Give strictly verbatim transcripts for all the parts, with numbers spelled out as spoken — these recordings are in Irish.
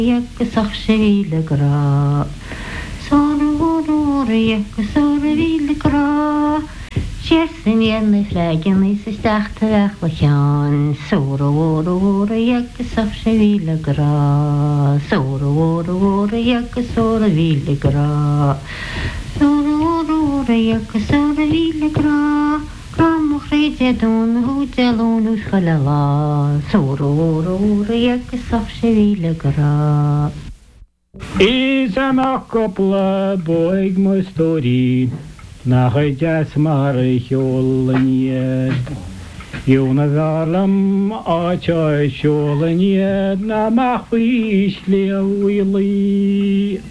Yak sachshevile gra. Soror yak sorvile gra. Sjersen jenne flagen is stachte wachlan. Soror yak sachshevile gra. Soror yak sorvile gra. Soror yak sorvile gra. Gram khreje don hu jalon khalala. Soror yak sachshevile gra. Is am a couple boig mo story na jas mar cholnied Jona galam a choy cholnied na machwish le wili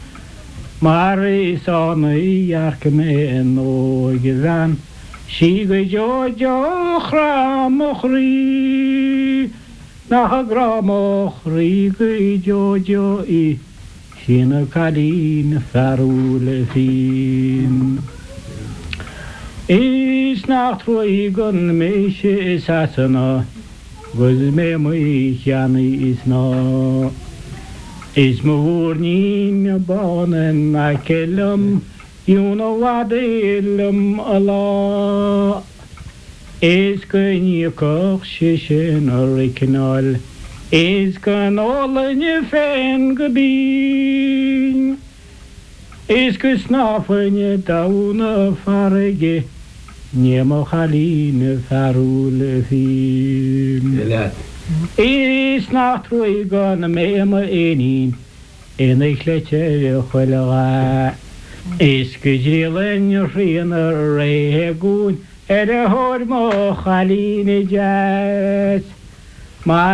Maris on yark me no gizan she go jojo khram khri na gram khri go jojo I Sina kalin farule fin Is nacht roigon meisje satana Goz me moi jani is na Is me woorni me banen akelam Juna wadelum ala Is kun je koch shishin original Is kan all in je fan gebien Is gesnafen je daune farge Niemo haline farule fin Is nacht roigon me me enin En ik letje khulga Is gejelen je rina regun Er hor mo haline jas Maar